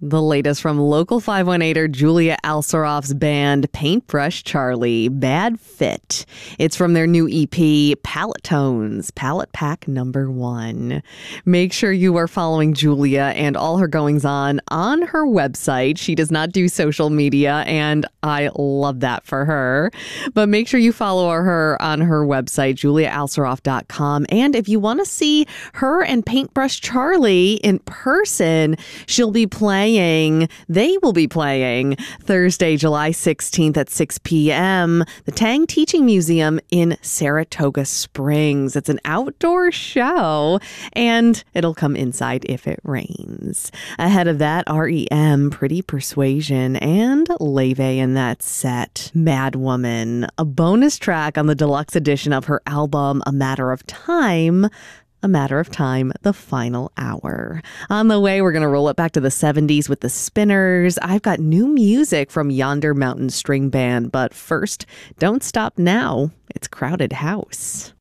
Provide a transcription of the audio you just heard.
The latest from local 518er Julia Alsaroff's band Paintbrush Charlie, Bad Fit. It's from their new EP, Palette Tones, Palette Pack number 1. Make sure you are following Julia and all her goings-on her website. She does not do social media, and I love that for her. But make sure you follow her on her website, juliaalsaroff.com. And if you want to see her and Paintbrush Charlie in person, they will be playing Thursday, July 16th at 6 p.m. the Tang Teaching Museum in Saratoga Springs. It's an outdoor show, and it'll come inside if it rains. Ahead of that, REM, Pretty Persuasion, and Leve in that set, Mad Woman, a bonus track on the deluxe edition of her album, A Matter of Time, the final hour. On the way, we're going to roll it back to the 70s with the Spinners. I've got new music from Yonder Mountain String Band, but first, don't stop now. It's Crowded House.